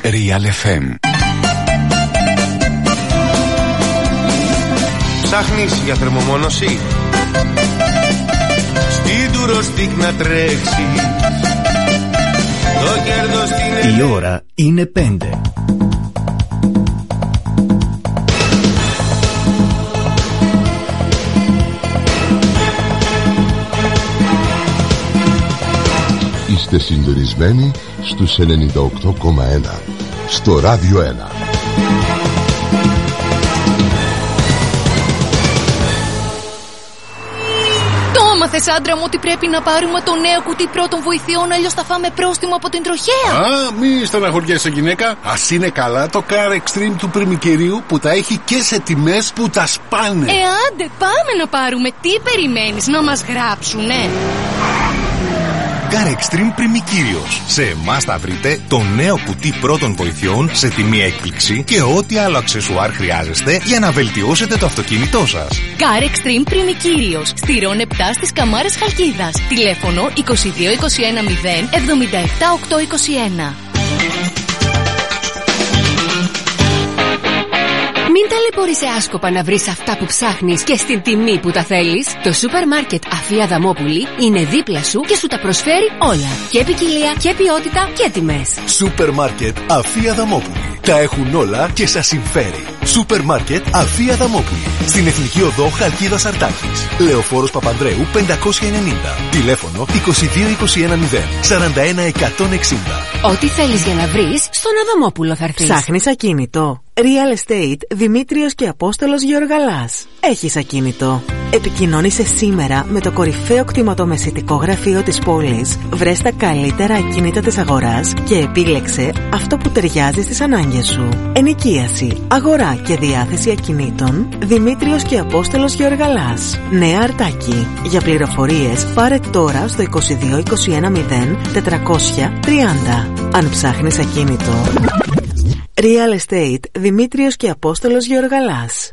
Real FM. Ψάχνεις για θερμομόνωση? Στην Τουροστίκ να τρέξεις. Το κέρδος στην... Η ώρα είναι 5. Είστε συντονισμένοι στους 98,1 στο Ράδιο 1. Μάθες, άντρα μου, ότι πρέπει να πάρουμε το νέο κουτί πρώτων βοηθειών, αλλιώς θα φάμε πρόστιμο από την τροχέα. Μη στεναχωριέσαι, γυναίκα. Ας είναι καλά το Car Extreme του Πριμικυρίου που τα έχει και σε τιμές που τα σπάνε. Άντε, πάμε να πάρουμε. Τι περιμένεις, να μας γράψουνε? Car Extreme Πριμικύριος. Σε εμάς θα βρείτε το νέο κουτί πρώτων βοηθειών σε τιμή έκπληξη και ό,τι άλλο αξεσουάρ χρειάζεστε για να βελτιώσετε το αυτοκίνητό σας. Car Extreme Πριμικύριος. Στη Ρον 7 στις Καμάρες Χαλκίδας. Τηλέφωνο 22 21 0 77 821. Μην ταλαιπωρείσαι άσκοπα να βρεις αυτά που ψάχνεις και στην τιμή που τα θέλεις. Το σούπερ μάρκετ Αφία Αδαμόπουλη είναι δίπλα σου και σου τα προσφέρει όλα. Και ποικιλία και ποιότητα και τιμές. Σούπερ μάρκετ Αφία Αδαμόπουλη. Τα έχουν όλα και σας συμφέρει. Σούπερ μάρκετ Αφία Αδαμόπουλη. Στην Εθνική Οδό Χαλκίδας Αρτάκης. Λεωφόρος Παπανδρέου 590. Τηλέφωνο 22 21 0 41 160. Ό,τι θέλεις για να βρεις, στον Αδαμόπουλο θα έρθεις. Ψάχνεις ακίνητο? Real Estate Δημήτριος και Απόστολος Γεωργαλάς. Έχεις ακίνητο? Επικοινώνησε σήμερα με το κορυφαίο κτηματομεσητικό γραφείο της πόλης. Βρες τα καλύτερα ακίνητα της αγοράς και επίλεξε αυτό που ταιριάζει στις ανάγκες σου. Ενοικίαση, αγορά και διάθεση ακινήτων. Δημήτριος και Απόστολος Γεωργαλάς. Νέα Αρτάκη. Για πληροφορίες πάρε τώρα στο 22 21 0 430. Αν ψάχνεις ακίνητο, Real Estate Δημήτριος και Απόστολος Γεωργαλάς.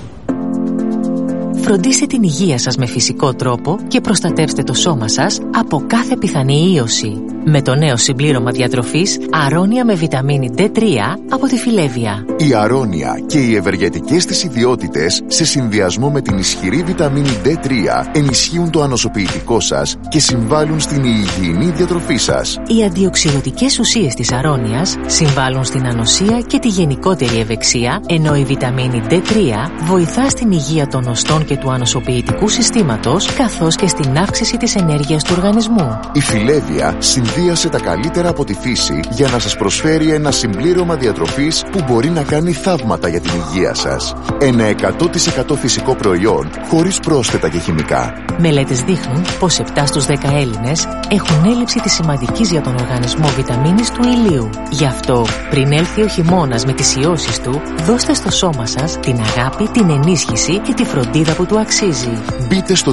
Φροντίστε την υγεία σας με φυσικό τρόπο και προστατεύστε το σώμα σας από κάθε πιθανή ίωση. Με το νέο συμπλήρωμα διατροφής Αρώνια με βιταμίνη D3 από τη Φιλέβια. Η Αρώνια και οι ευεργετικές της ιδιότητες σε συνδυασμό με την ισχυρή βιταμίνη D3 ενισχύουν το ανοσοποιητικό σας και συμβάλλουν στην υγιεινή διατροφή σας. Οι αντιοξυδοτικές ουσίες της Αρώνιας συμβάλλουν στην ανοσία και τη γενικότερη ευεξία, ενώ η βιταμίνη D3 βοηθά στην υγεία των οστών και του ανοσοποιητικού συστήματος, καθώς και στην αύξηση της ενέργειας του οργανισμού. Η Φιλέβια συνδύασε τα καλύτερα από τη φύση για να σας προσφέρει ένα συμπλήρωμα διατροφής που μπορεί να κάνει θαύματα για την υγεία σας. Ένα 100% φυσικό προϊόν χωρίς πρόσθετα και χημικά. Μελέτες δείχνουν πως 7 στους 10 Έλληνες έχουν έλλειψη της σημαντικής για τον οργανισμό βιταμίνης του ηλίου. Γι' αυτό, πριν έλθει ο χειμώνας με τις ιώσεις του, δώστε στο σώμα σας την αγάπη, την ενίσχυση και τη φροντίδα που του αξίζει. Μπείτε στο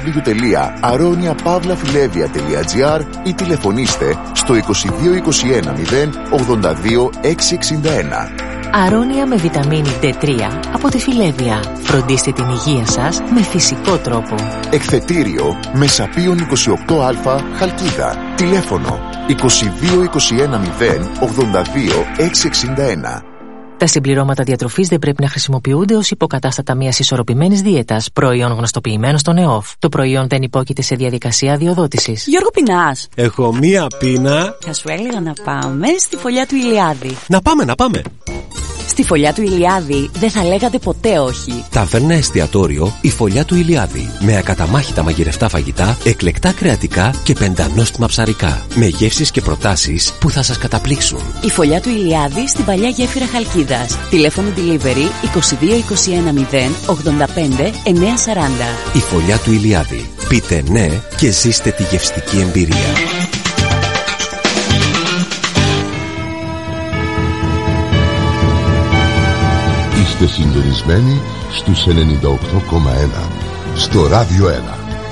www.aroniapavlafilevia.gr ή τηλεφωνήστε στο 22 21 0 82 661. Αρώνια με βιταμίνη D3 από τη Φιλέβια. Φροντίστε την υγεία σας με φυσικό τρόπο. Εκθετήριο Μεσαπίων 28α Χαλκίδα. Τηλέφωνο 22 21 0 82 661. Τα συμπληρώματα διατροφής δεν πρέπει να χρησιμοποιούνται ως υποκατάστατα μιας ισορροπημένης δίαιτας, προϊόν γνωστοποιημένο στον ΕΟΦ. Το προϊόν δεν υπόκειται σε διαδικασία αδειοδότησης. Γιώργο, πεινάς? Έχω μία πείνα. Θα σου έλεγα να πάμε στη φωλιά του Ηλιάδη. Να πάμε. Στη φωλιά του Ηλιάδη δεν θα λέγατε ποτέ όχι. Ταβέρνα εστιατόριο η φωλιά του Ηλιάδη. Με ακαταμάχητα μαγειρευτά φαγητά, εκλεκτά κρεατικά και πεντανόστιμα ψαρικά. Με γεύσεις και προτάσεις που θα σας καταπλήξουν. Η φωλιά του Ηλιάδη στην παλιά γέφυρα Χαλκίδας. Τηλέφωνο delivery 22 21 0 85 940. Η φωλιά του Ηλιάδη. Πείτε ναι και ζήστε τη γευστική εμπειρία. Είστε συντονισμένοι στους 98,1 στο Ράδιο 1.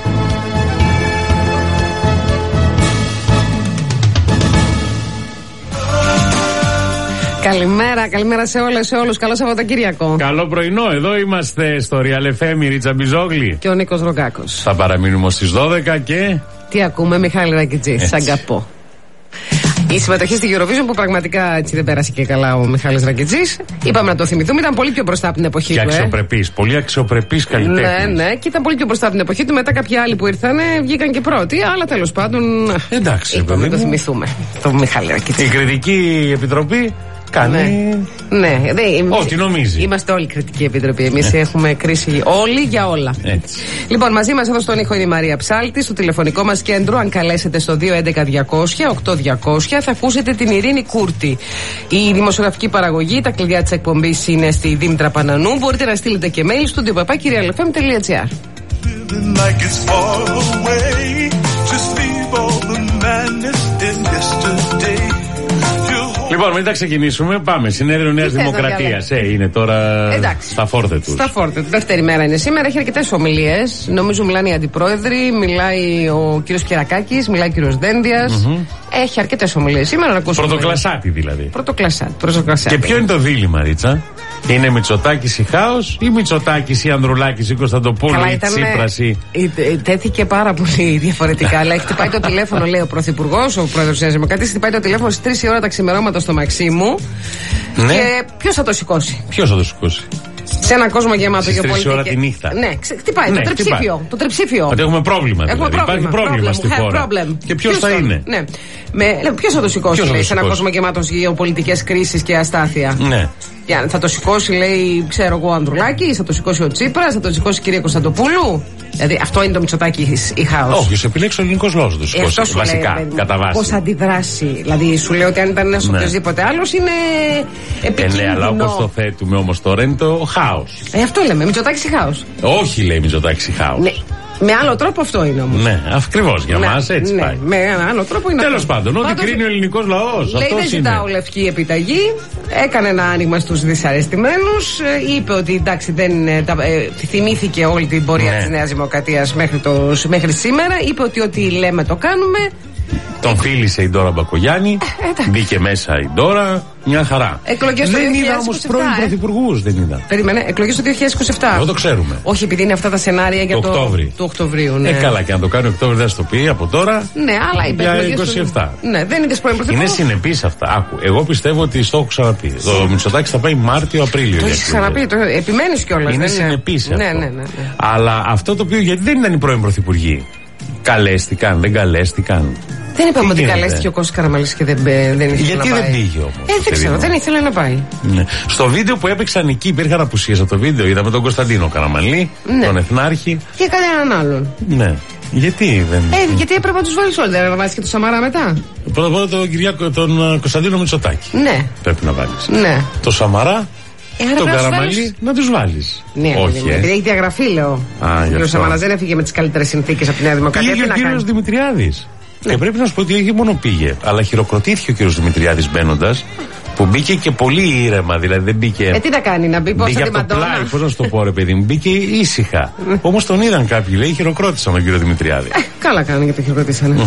Καλημέρα σε όλες, σε όλους. Καλό Σαββατοκύριακο. Καλό πρωινό. Εδώ είμαστε στο Real FM, η Ρίτσα Μπιζόγλη και ο Νίκος Ρογκάκος. Θα παραμείνουμε στις 12 και... Τι ακούμε, Μιχάλη Ρακιτζή, σ' αγαπώ. Η συμμετοχή στη Eurovision που πραγματικά έτσι δεν πέρασε και καλά ο Μιχάλης Ραγκετζής. Είπαμε να το θυμηθούμε, ήταν πολύ πιο μπροστά από την εποχή του. Και αξιοπρεπής, πολύ αξιοπρεπής καλλιτέχνης. Ναι, και ήταν πολύ πιο μπροστά από την εποχή του. Μετά κάποιοι άλλοι που ήρθαν βγήκαν και πρώτοι, αλλά τέλος πάντων. Εντάξει, είπαμε να το θυμηθούμε. Το Μιχάλη Ραγκετζή. Η Κριτική Επιτροπή κάνει. Ναι, ό,τι νομίζει. Είμαστε όλοι κριτική επιτροπή. Εμείς έχουμε κρίση όλοι για όλα. Έτσι. Λοιπόν, μαζί μας εδώ στον ήχο είναι η Μαρία Ψάλτη. Στο τηλεφωνικό μας κέντρο, αν καλέσετε στο 211-200-8200, θα ακούσετε την Ειρήνη Κούρτη. Η δημοσιογραφική παραγωγή, τα κλειδιά της εκπομπής είναι στη Δήμητρα Πανανού. Μπορείτε να στείλετε και mail στο studio@realfm.gr. Λοιπόν, μην τα ξεκινήσουμε. Πάμε. Συνέδριο Νέας Δημοκρατίας. Είναι τώρα στα φόρτε του. Στα φόρτε του. Δεύτερη μέρα είναι σήμερα. Έχει αρκετές ομιλίες. Νομίζω μιλάνε οι αντιπρόεδροι, μιλάει ο κύριος Κερακάκης, μιλάει ο κύριος Δένδιας. Έχει αρκετές ομιλίες σήμερα να ακούσουμε. Πρωτοκλασάτη δηλαδή. Πρωτοκλασάτη. Και ποιο είναι το δίλημμα, Ρίτσα? Είναι Μητσοτάκης ή Χάος ή Μητσοτάκης ή Ανδρουλάκης ή Κωνσταντοπούλου ή Τσίπρας ή. Τέθηκε πάρα πολύ διαφορετικά. Αλλά χτυπάει το τηλέφωνο, λέει ο Πρωθυπουργός, ο Πρόεδρος της Νέας Δημοκρατίας, χτυπάει το τηλέφωνο στις 3 η ώρα τα ξημερώματα στο Μαξίμου. Ναι. Και ποιος θα το σηκώσει? Ποιος θα το σηκώσει? Σε έναν κόσμο γεμάτο για πολιτική. 3 ώρα τη νύχτα. Ναι, χτυπάει το τριψήφιο. Το τριψήφιο. Ότι έχουμε πρόβλημα. Δηλαδή. Υπάρχει πρόβλημα στη χώρα. Και ποιος θα είναι? Ναι. Ποιος θα το σηκώσει, λέει, σε έναν κόσμο γεμάτο γεωπολιτικές κρίσεις και αστάθεια? Ναι. Θα το σηκώσει, λέει, ξέρω εγώ, ο Ανδρουλάκης, θα το σηκώσει ο Τσίπρας, θα το σηκώσει η κυρία Κωνσταντοπούλου. Δηλαδή αυτό είναι το Μητσοτάκη ή Χάος? Όχι, σε επιλέξει ο ελληνικός λαός να το σηκώσει. Βασικά, κατά βάση. Πώς αντιδράσει. Δηλαδή σου λέω ότι αν ήταν ένας οποιοδήποτε άλλος είναι επικίνδυνο. Ναι, αλλά όπως το θέτουμε όμως τώρα είναι το Χάος. Αυτό λέμε, Μητσοτάκης ή Χάος? Όχι, λέει Μητσοτάκης ή Χάος. Ναι. Με άλλο τρόπο αυτό είναι όμως. Ναι, ακριβώς για μας έτσι πάει. Με άλλο τρόπο είναι. Τέλος πάντων, ό,τι κρίνει ο ελληνικός λαός. Λέει δεν ζητάω λευκή επιταγή. Έκανε ένα άνοιγμα στους δυσαρεστημένους. Είπε ότι εντάξει, θυμήθηκε όλη την πορεία της Νέας Δημοκρατίας μέχρι σήμερα. Είπε ότι ό,τι λέμε το κάνουμε. Τον φίλησε η Ντόρα Μπακογιάννη. Μπήκε μέσα η Ντόρα. Μια χαρά. Εκλογές δεν είδα όμως πρώην πρωθυπουργούς, δεν είδα. Περίμενε, εκλογές το 2027. Εγώ το ξέρουμε. Όχι, επειδή είναι αυτά τα σενάρια για το Οκτωβρίου. Ναι. Καλά, και αν το κάνει Οκτώβριο δεν θα το πει από τώρα. Ναι, αλλά είπε. Για 27. Ναι, δεν είδες πρώην πρωθυπουργό. Είναι συνεπής αυτά. Άκου, εγώ πιστεύω ότι το έχω ξαναπεί. Το Μητσοτάκης θα πάει Μάρτιο-Απρίλιο. Το έχεις ξαναπεί, επιμένεις κιόλας. Είναι συνεπής αυτό. Ναι. Αλλά αυτό το οποίο γιατί δεν ήταν οι πρώην πρωθυπουργοί. Καλέστηκαν, δεν καλέστηκαν. Δεν είπαμε ότι καλέστηκε ο Κώστας Καραμανλής και δεν ήθελε να πάει. Γιατί δεν πήγε όμως? Δεν ξέρω, δεν ήθελε να πάει. Ναι. Στο βίντεο που έπαιξαν εκεί υπήρχαν απουσίες από το βίντεο. Είδαμε τον Κωνσταντίνο Καραμανλή, τον Εθνάρχη. Και κανέναν άλλον. Ναι. Γιατί δεν. Γιατί έπρεπε να τους βάλεις όλοι. Δεν να βάλεις και τον Σαμαρά μετά? Πρώτα απ' όλα τον Κωνσταντίνο Μητσοτάκη. Ναι. Πρέπει να βάλεις. Ναι. Το Σαμαρά. Τον Καραμανλή να τους βάλεις. Ναι, όχι. Επειδή έχει διαγραφεί, λέω. Ο Σαμαράς δεν έφυγε με τις καλύτερες συνθήκες από τη Νέα Δημοκρατία. Πήγε ο κύριος Δημητριάδης. Ναι. Και πρέπει να σου πω ότι όχι μόνο πήγε, αλλά χειροκροτήθηκε ο κύριος Δημητριάδης μπαίνοντας, που μπήκε και πολύ ήρεμα, δηλαδή δεν μπήκε. Τι να κάνει, να μπει πώς θα τη Μαντόνα. Πώς να σου το πω, ρε παιδί μου, μπήκε ήσυχα. Όμως τον είδαν κάποιοι, λέει, χειροκρότησαν τον κύριο Δημητριάδη. Καλά κάνανε και το χειροκροτήσανε.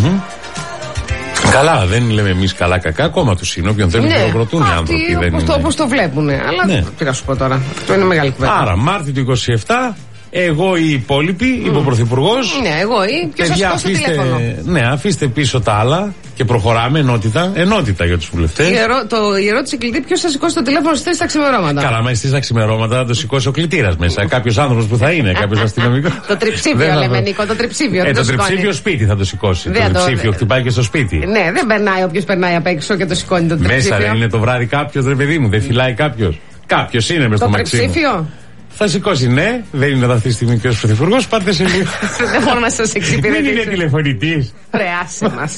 Καλά, δεν λέμε εμείς καλά κακά, ακόμα τους είναι. Όποιον θέλουν χειροκροτούν οι άνθρωποι. Όπως το βλέπουν. Αλλά τι να σου πω τώρα. Αυτό είναι μεγάλη κουβέντα. Άρα, Μάρτιο του 27. Εγώ ή οι υπόλοιποι, είπε ο Πρωθυπουργός. Ναι, εγώ ή. Ποιος θα σηκώσει το τηλέφωνο? Ναι, αφήστε πίσω τα άλλα και προχωράμε. Ενότητα για τους βουλευτές. Η ερώτηση κλειδί: ποιος θα σηκώσει το τηλέφωνο στις 3 τα ξημερώματα? Καλά, μα στις τα ξημερώματα θα το σηκώσει ο κλητήρας μέσα. Κάποιος άνθρωπος που θα είναι, κάποιος αστυνομικός. Το τριψήφιο, λέμε Νίκο, το τριψήφιο. Το τριψήφιο σπίτι θα το σηκώσει. Το τριψήφιο χτυπάει και στο σπίτι. Ναι, δεν περνάει όποιος περνάει απ' έξω και το σηκώνει το τριψήφιο. Μέσα δεν είναι το βράδυ κάποιος, ρε παιδί μου, δεν φυλάει κάποιος. Κάποιος είναι μες στο Μαξίμου. Θα σηκώσει, ναι, δεν είναι αυτή τη στιγμή και ο Πρωθυπουργός. Πάρτε σε λίγο. Δεν μπορώ να σας εξυπηρετήσω. Δεν είναι τηλεφωνητής. Ρε, άσε μας.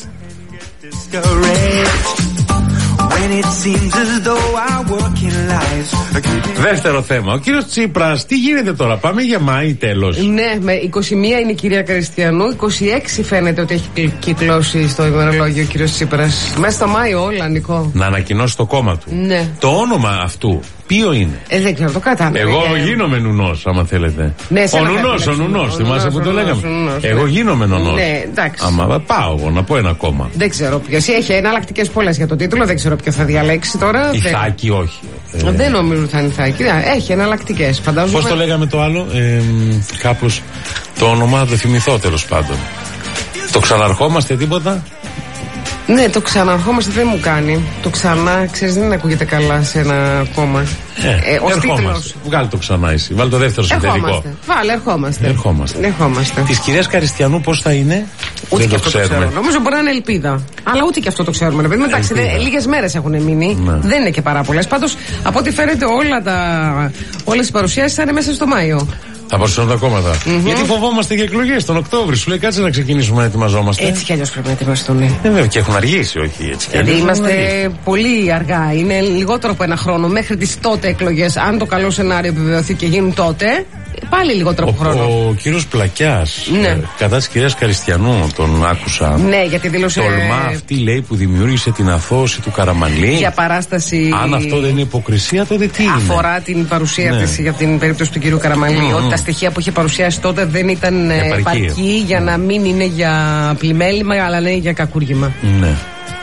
Δεύτερο θέμα. Ο κύριος Τσίπρας, τι γίνεται τώρα? Πάμε για Μάη τέλος. Ναι, με 21 είναι η κυρία Κριστιανού. 26 φαίνεται ότι έχει κυκλώσει στο ημερολόγιο ο κύριος Τσίπρας. Μέσα στο Μάιο όλα, Νικό. Να ανακοινώσει το κόμμα του. Ναι. Το όνομα αυτού ποιο είναι? Δεν ξέρω, το κατάλαβα. Εγώ γίνομαι νουνός, άμα θέλετε. Ναι, ο νουνός, θυμάσαι που το λέγαμε. Εγώ γίνομαι νουνός. Ναι, εντάξει. Άμα πάω εγώ να πω ένα κόμμα. Δεν ξέρω ποιος. Έχει εναλλακτικές πολλές για το τίτλο, δεν ξέρω ποιο θα διαλέξει τώρα. Η Θάκη, όχι. Δεν νομίζω ότι θα είναι η Θάκη. Έχει εναλλακτικές, φαντάζομαι. Πώς το λέγαμε το άλλο? Κάπως το όνομα, το θυμηθώ τέλος πάντων. Το ξαναρχόμαστε τίποτα? Ναι, το ξαναρχόμαστε δεν μου κάνει. Το ξανά, ξέρεις, δεν ακούγεται καλά σε ένα κόμμα. Ερχόμαστε. Βγάλει το ξανά εσύ. Βάλει το δεύτερο συνθετικό. Βάλε, ερχόμαστε. Της κυρίας Καριστιανού πώς θα είναι? Ούτε δεν και το αυτό ξέρουμε. Το ξέρω. Νομίζω μπορεί να είναι ελπίδα. Αλλά ούτε και αυτό το ξέρουμε. Εντάξει, λίγες μέρες έχουν μείνει. Ναι. Δεν είναι και πάρα πολλές. Πάντως, από ό,τι φαίνεται, όλες οι παρουσιάσεις θα είναι μέσα στο Μάιο. Θα παρουσιάσουν τα κόμματα. Γιατί φοβόμαστε για εκλογές τον Οκτώβρη. Σου λέει κάτσε να ξεκινήσουμε να ετοιμαζόμαστε. Έτσι κι αλλιώς πρέπει να ετοιμαστούν. Βέβαια και έχουν αργήσει, όχι έτσι κι αλλιώς. Είμαστε πολύ αργά. Είναι λιγότερο από ένα χρόνο μέχρι τις τότε εκλογές. Αν το καλό σενάριο επιβεβαιωθεί και γίνουν τότε, πάλι λιγότερο από χρόνο. Ο κύριος Πλακιάς, κατά της κυρίας Καριστιανού, τον άκουσα. Ναι, γιατί δήλωσε. Τολμά αυτή, λέει, που δημιούργησε την αθώωση του Καραμανλή. Για παράσταση. Αν αυτό δεν είναι υποκρισία, τότε τι είναι? Αφορά την παρουσία της για την περίπτωση του κυρίου Καραμανλή. Ότι τα στοιχεία που είχε παρουσιάσει τότε δεν ήταν επαρκή για να μην είναι για πλημέλημα, αλλά να είναι για κακούργημα. Ναι.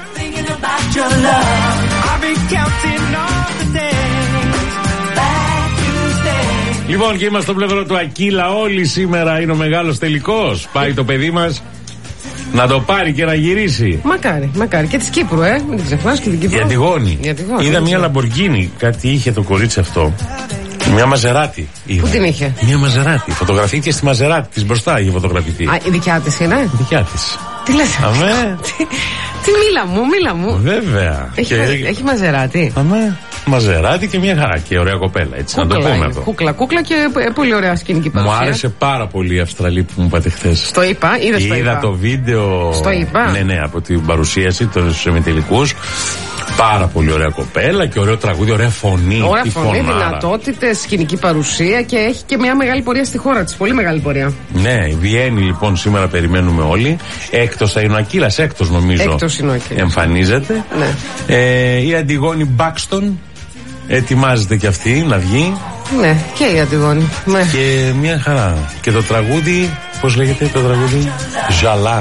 Λοιπόν, και είμαστε στο πλευρό του Ακύλα. Όλοι σήμερα είναι ο μεγάλος τελικός. Πάει το παιδί μας να το πάρει και να γυρίσει. Μακάρι. Και της Κύπρου, μην την ξεχνάς και την Κύπρου. Η Αντιγόνη. Είδα μια Λαμπορκίνη, κάτι είχε το κορίτσι αυτό. Μια Μαζεράτη. Πού την είχε? Μια Μαζεράτη. Φωτογραφήθηκε στη Μαζεράτη της μπροστά, είχε φωτογραφηθεί. Η δικιά της είναι? Δικιά της. Τι λες? Αμέ. Τι μίλα μου. Βέβαια. Έχει Μαζεράτη. Αμέ. Μαζεράτη και μια χαρά και ωραία κοπέλα, έτσι κούκλα, να το πούμε αυτό. Κούκλα και πολύ ωραία σκηνική παρουσία. Μου άρεσε πάρα πολύ η Αυστραλή που μου είπατε χθες. Στο είπα, είδα το βίντεο. Στο είπα. Ναι, από την παρουσίαση των ημιτελικούς. Πάρα πολύ ωραία κοπέλα και ωραίο τραγούδι, ωραία φωνή. Ωραία φωνή, δυνατότητες, σκηνική παρουσία και έχει και μια μεγάλη πορεία στη χώρα της. Πολύ μεγάλη πορεία. Ναι, Βιέννη λοιπόν σήμερα περιμένουμε όλοι. Έκτος θα είναι ο Ακύλας, νομίζω. Έκτος είναι ο Ακύλας. Εμφανίζεται. Ναι. Η Αντιγόνη Μπάκστον ετοιμάζεται και αυτή να βγει. Ναι, και η Αντιγόνη. Ναι. Και μια χαρά. Και το τραγούδι, πώς λέγεται το τραγούδι? Ζαλά.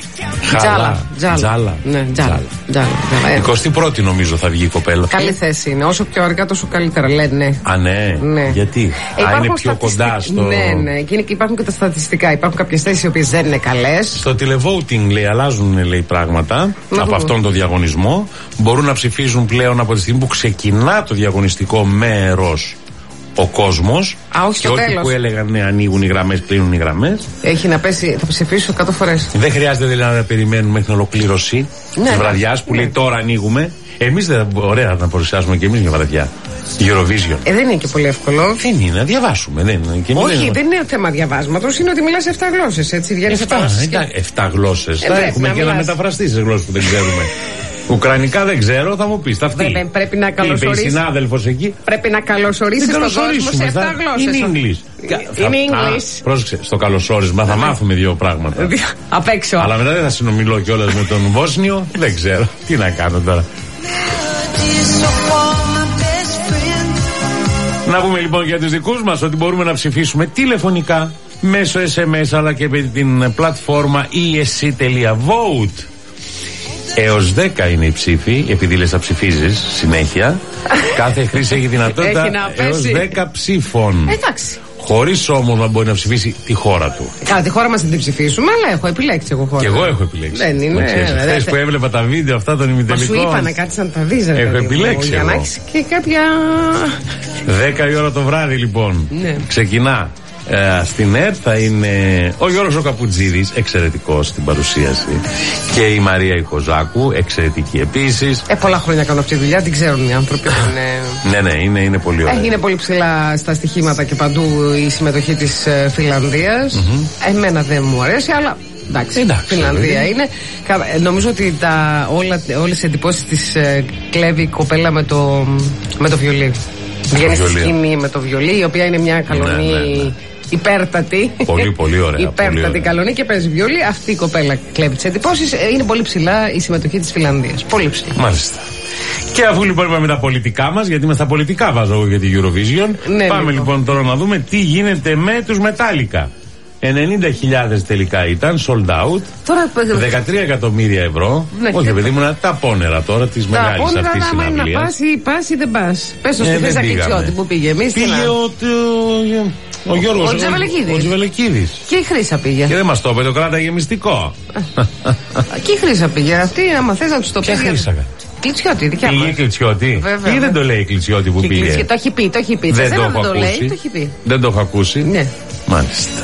Τζάλα. Ναι, Τζάλα. 21η νομίζω θα βγει η κοπέλα. Καλή θέση είναι. Όσο πιο αργά τόσο καλύτερα λένε. Α, ναι. Γιατί? Είναι πιο κοντά στο. Ναι. Και υπάρχουν και τα στατιστικά. Υπάρχουν κάποιες θέσεις οι οποίες δεν είναι καλές. Στο τηλεβόουτινγκ, λέει, αλλάζουν, λέει, πράγματα από αυτόν τον διαγωνισμό. Μπορούν να ψηφίζουν πλέον από τη στιγμή που ξεκινά το διαγωνιστικό μέρος ο κόσμος. Και όχι τέλος. Που έλεγαν ναι, ανοίγουν οι γραμμές, κλείνουν οι γραμμές. Έχει να πέσει, θα ψηφίσω 100 φορές. Δεν χρειάζεται δηλαδή να περιμένουμε μέχρι την ολοκλήρωση της βραδιάς που λέει τώρα ανοίγουμε. Εμείς δεν ωραία να παρουσιάσουμε και εμείς μια βραδιά. Eurovision. Δεν είναι και πολύ εύκολο. Δεν είναι, να διαβάσουμε. Δεν είναι θέμα διαβάσματος, είναι ότι μιλάς 7 γλώσσες. Έτσι βγαίνει 7 γλώσσες. Θα έχουμε και ένα μεταφραστή σε γλώσσες που δεν ξέρουμε. Ουκρανικά δεν ξέρω, θα μου πεις. Πρέπει να καλωσορίσεις. Είπε η συνάδελφος εκεί. Πρέπει να καλωσορίσεις τον κόσμο σε 7 γλώσσες. Είναι English. Πρόσεξε, στο καλωσόρισμα θα μάθουμε 2 πράγματα. Απ' έξω. Αλλά μετά δεν θα συνομιλώ κιόλας με τον Βόσνιο. Δεν ξέρω. Τι να κάνω τώρα. Να πούμε λοιπόν για τους δικούς μας ότι μπορούμε να ψηφίσουμε τηλεφωνικά, μέσω SMS αλλά και με την πλατφόρμα esc.vote. Έως 10 είναι η ψήφη, επειδή λες θα ψηφίζεις συνέχεια. Κάθε χρήση έχει δυνατότητα έως 10 ψήφων. Εντάξει. Χωρίς όμως να μπορεί να ψηφίσει τη χώρα του. Καλά, τη χώρα μας δεν την ψηφίσουμε, αλλά έχω επιλέξει εγώ χώρα. Και εγώ έχω επιλέξει. Δεν είναι. Χθες που έβλεπα τα βίντεο αυτά των ημιτελικών. Μα σου είπα να κάτσεις να τα δεις. Έχω επιλέξει. Για να έχεις και κάποια. 10 η ώρα το βράδυ λοιπόν. Ναι. Ξεκινά. Στην ΕΡΤ θα είναι ο Γιώργος ο Καπουτζίδης, εξαιρετικός στην παρουσίαση, και η Μαρία Οικοζάκου, εξαιρετική επίσης. Πολλά χρόνια κάνω αυτή τη δουλειά, την ξέρουν οι άνθρωποι. Ναι, είναι πολύ ωραία. Είναι πολύ ψηλά στα στοιχήματα και παντού η συμμετοχή της Φιλανδίας. Εμένα δεν μου αρέσει, αλλά εντάξει, Φιλανδία είναι. Νομίζω ότι όλες οι εντυπώσεις της κλέβει η κοπέλα με το βιολί. Βγαίνει στη σκηνή με το βιολί, η οποία είναι μια καλονή. Υπέρτατη. Πολύ ωραία. Υπέρτατη καλονή και παίζει βιολί. Αυτή η κοπέλα κλέβει τις εντυπώσεις. Είναι πολύ ψηλά η συμμετοχή της Φιλανδίας. Πολύ ψηλά. Μάλιστα. Και αφού λοιπόν είπαμε τα πολιτικά μας, γιατί είμαστε στα πολιτικά βάζω εγώ για την Eurovision, πάμε λοιπόν τώρα να δούμε τι γίνεται με τους Metallica. 90.000 τελικά ήταν, sold out. Τώρα, 13 εκατομμύρια ευρώ. Όχι, παιδί μου, τα πόνερα τώρα τη μεγάλη αυτή συναυλία. Να πας ή δεν πας. Πες το στο Χρυσακιτσιώτη που πήγε. Εμείς πήγε ότι. Ο Γιώργος. Ο Τζεβελεκίδης. Και η Χρύσα πήγε. Και δεν μας το είπε, το κράταγε μυστικό. Και η Χρύσα πήγε. Αυτή, άμα θες να τους το πει. Ποια Χρύσα? Κλιτσιώτη, δικιά μας. Πήγε Κλιτσιώτη. Βέβαια. Ή δεν το λέει η Κλιτσιώτη που πήγε? Το έχει πει. Δεν το έχω ακούσει. Δεν το έχω ακούσει. Ναι. Μάλιστα.